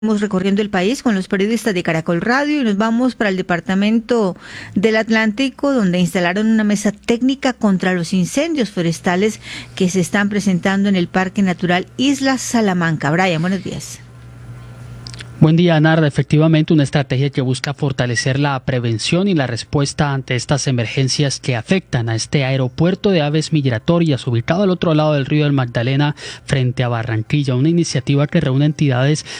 Estamos recorriendo el país con los periodistas de Caracol Radio y nos vamos para el departamento del Atlántico, donde instalaron una mesa técnica contra los incendios forestales que se están presentando en el Parque Natural Isla Salamanca. Brian, buenos días. Buen día, Narda. Efectivamente, una estrategia que busca fortalecer la prevención y la respuesta ante estas emergencias que afectan a este aeropuerto de aves migratorias ubicado al otro lado del río del Magdalena frente a Barranquilla. Una iniciativa que reúne entidades